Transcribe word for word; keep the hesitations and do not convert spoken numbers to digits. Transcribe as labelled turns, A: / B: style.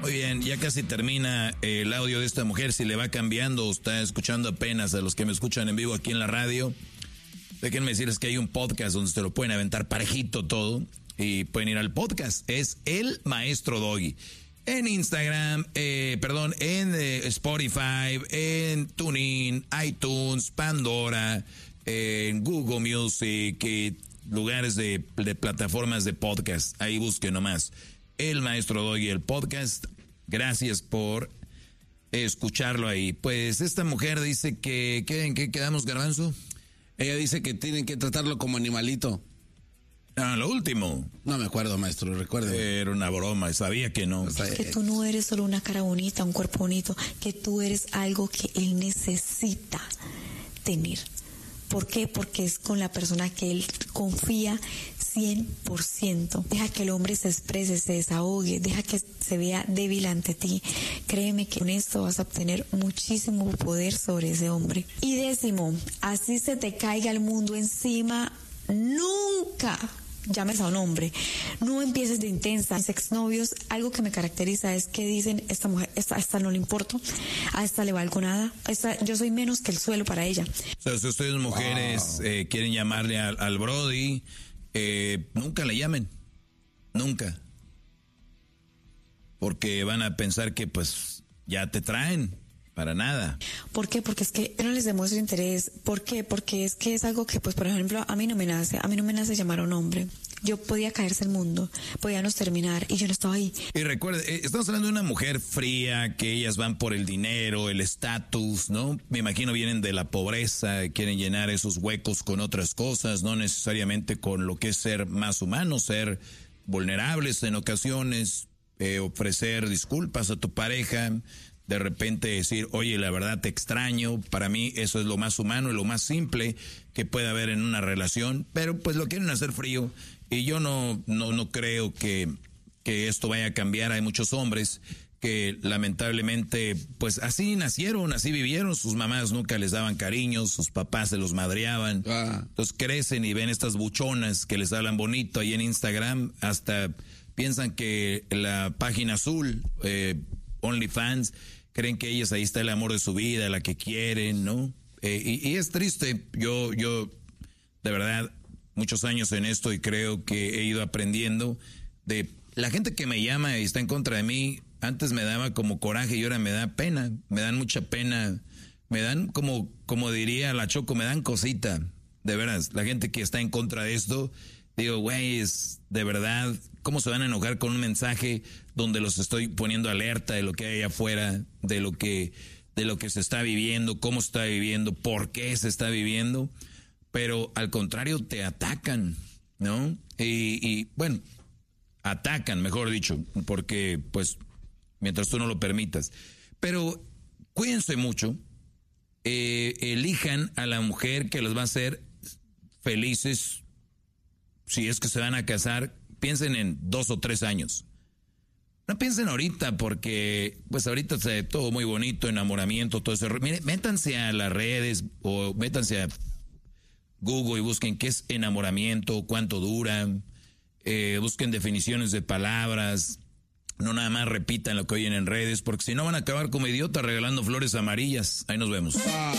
A: Muy bien, ya casi termina el audio de esta mujer. Si le va cambiando o está escuchando apenas, a los que me escuchan en vivo aquí en la radio, déjenme decirles que hay un podcast donde se lo pueden aventar parejito todo y pueden ir al podcast. Es El Maestro Doggy. En Instagram, eh, perdón, en eh, Spotify, en TuneIn, iTunes, Pandora, eh, en Google Music, y lugares de, de plataformas de podcast. Ahí busquen nomás. El Maestro Doggy, el podcast. Gracias por escucharlo ahí. Pues esta mujer dice que, ¿qué, ¿en qué quedamos, Garbanzo?
B: Ella dice que tienen que tratarlo como animalito.
A: Ah, lo último.
B: No me acuerdo, maestro, recuerde.
A: Era una broma, sabía que no.
C: Que tú no eres solo una cara bonita, un cuerpo bonito, que tú eres algo que él necesita tener. ¿Por qué? Porque es con la persona que él confía cien por ciento. Deja que el hombre se exprese, se desahogue, deja que se vea débil ante ti. Créeme que con esto vas a obtener muchísimo poder sobre ese hombre. Y décimo, así se te caiga el mundo encima, nunca llames a un hombre, no empieces de intensa. Mis exnovios, algo que me caracteriza es que dicen, esta mujer, esta, a esta no le importo, a esta le valgo nada, a esta, yo soy menos que el suelo para ella.
A: O sea, si ustedes mujeres wow. eh, quieren llamarle al, al Brody, eh, nunca le llamen, nunca, porque van a pensar que pues ya te traen. Para nada.
C: ¿Por qué? Porque es que yo no les demuestro interés. ¿Por qué? Porque es que es algo que, pues, por ejemplo, a mí no me nace. A mí no me nace llamar a un hombre. Yo podía caerse el mundo, podíamos terminar y yo no estaba ahí.
A: Y recuerde, estamos hablando de una mujer fría, que ellas van por el dinero, el estatus, ¿no? Me imagino vienen de la pobreza, quieren llenar esos huecos con otras cosas, no necesariamente con lo que es ser más humano, ser vulnerables en ocasiones, eh, ofrecer disculpas a tu pareja. De repente decir, oye, la verdad te extraño. Para mí eso es lo más humano y lo más simple que puede haber en una relación. Pero pues lo quieren hacer frío. Y yo no, no, no creo que, que esto vaya a cambiar. Hay muchos hombres que lamentablemente pues así nacieron, así vivieron. Sus mamás nunca les daban cariño, sus papás se los madreaban. Ah. Entonces crecen y ven estas buchonas que les hablan bonito ahí en Instagram. Hasta piensan que la página azul, eh, OnlyFans, creen que ellas ahí está el amor de su vida, la que quieren, ¿no? Eh, y, y es triste. Yo, yo, de verdad, muchos años en esto y creo que he ido aprendiendo de la gente que me llama y está en contra de mí. Antes me daba como coraje y ahora me da pena, me dan mucha pena, me dan como, como diría la Choco, me dan cosita, de veras. La gente que está en contra de esto, digo, güey, es de verdad, ¿cómo se van a enojar con un mensaje donde los estoy poniendo alerta de lo que hay afuera, de lo que, de lo que se está viviendo, cómo se está viviendo, por qué se está viviendo? Pero al contrario te atacan, ¿no? Y, y bueno, atacan, mejor dicho, porque pues mientras tú no lo permitas. Pero cuídense mucho, eh, elijan a la mujer que los va a hacer felices. Si es que se van a casar, piensen en dos o tres años. No piensen ahorita porque, pues ahorita se todo muy bonito, enamoramiento, todo eso. Miren, métanse a las redes o métanse a Google y busquen qué es enamoramiento, cuánto dura. Eh, busquen definiciones de palabras. No nada más repitan lo que oyen en redes, porque si no van a acabar como idiotas regalando flores amarillas. Ahí nos vemos.